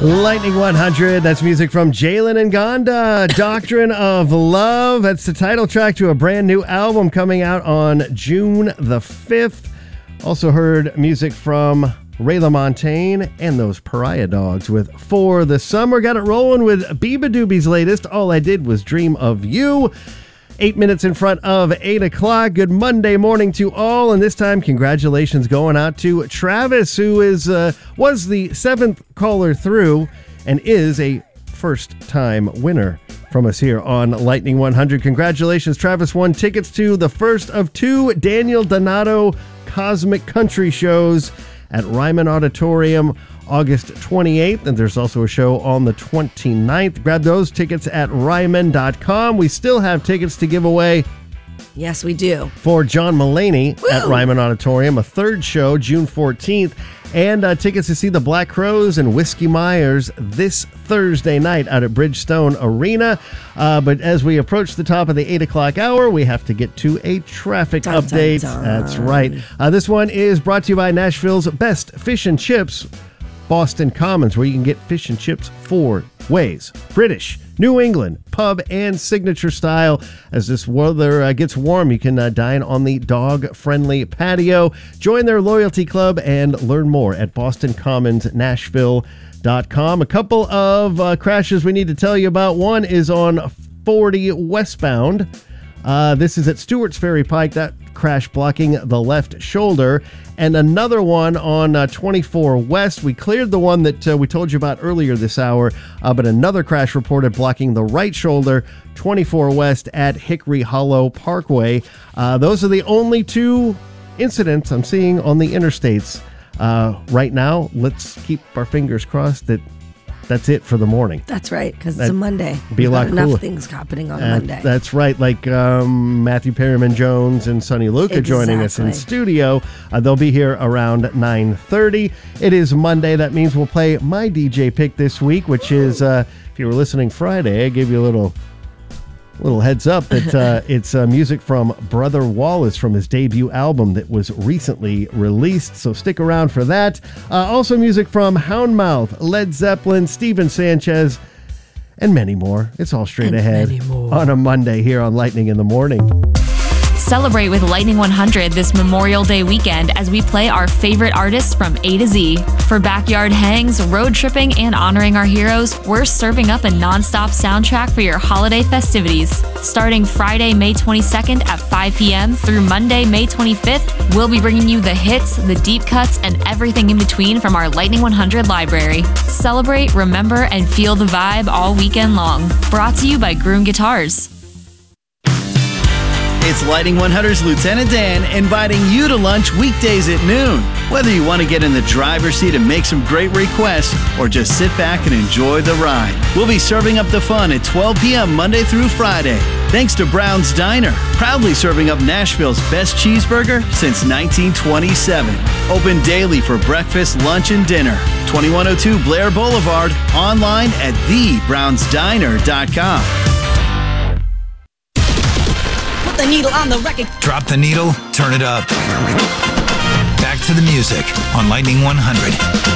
Lightning 100, that's music from Jalen and Gonda. Doctrine of Love, that's the title track to a brand new album coming out on June the 5th. Also heard music from Ray LaMontagne and those Pariah Dogs with For the Summer. Got it rolling with Biba Doobie's latest, All I Did Was Dream of You. 8 minutes in front of 8 o'clock. Good Monday morning to all. And this time, congratulations going out to Travis, who was the 7th caller through and is a first-time winner from us here on Lightning 100. Congratulations, Travis won tickets to the first of 2 Daniel Donato Cosmic Country shows at Ryman Auditorium August 28th, and there's also a show on the 29th. Grab those tickets at Ryman.com. We still have tickets to give away. Yes, we do. For John Mulaney at Ryman Auditorium, a third show, June 14th, and tickets to see the Black Crowes and Whiskey Myers this Thursday night out at Bridgestone Arena. But as we approach the top of the 8 o'clock hour, we have to get to a traffic update. That's right. This one is brought to you by Nashville's best fish and chips, Boston Commons, where you can get fish and chips 4 ways: British, New England, pub, and signature style. As this weather gets warm, you can dine on the dog-friendly patio. Join their loyalty club and learn more at BostonCommonsNashville.com. A couple of crashes we need to tell you about. One is on 40 westbound. This is at Stewart's Ferry Pike. That crash blocking the left shoulder. And another one on 24 West. We cleared the one that we told you about earlier this hour, but another crash reported blocking the right shoulder, 24 West at Hickory Hollow Parkway. Those are the only 2 incidents I'm seeing on the interstates right now. Let's keep our fingers crossed that that's it for the morning. That's right, because it's a Monday. Be a lot cooler. Enough things happening on Monday. That's right, like Matthew Perryman Jones and Sonny Luca joining us in studio. They'll be here around 9:30. It is Monday. That means we'll play my DJ pick this week, which is, if you were listening Friday, I gave you a little heads up that it's music from Brother Wallace from his debut album that was recently released, so stick around for that. Also music from Houndmouth, Led Zeppelin, Steven Sanchez, and many more. It's all straight ahead on a Monday here on Lightning in the Morning. Celebrate with Lightning 100 this Memorial Day weekend as we play our favorite artists from A to Z. For backyard hangs, road tripping, and honoring our heroes, we're serving up a non-stop soundtrack for your holiday festivities. Starting Friday, May 22nd at 5 p.m. through Monday, May 25th, we'll be bringing you the hits, the deep cuts, and everything in between from our Lightning 100 library. Celebrate, remember, and feel the vibe all weekend long. Brought to you by Groom Guitars. It's Lightning 100's Lieutenant Dan inviting you to lunch weekdays at noon. Whether you want to get in the driver's seat and make some great requests or just sit back and enjoy the ride, we'll be serving up the fun at 12 p.m. Monday through Friday. Thanks to Brown's Diner, proudly serving up Nashville's best cheeseburger since 1927. Open daily for breakfast, lunch, and dinner. 2102 Blair Boulevard, online at thebrownsdiner.com. The needle on the record. Drop the needle, turn it up. Back to the music on Lightning 100.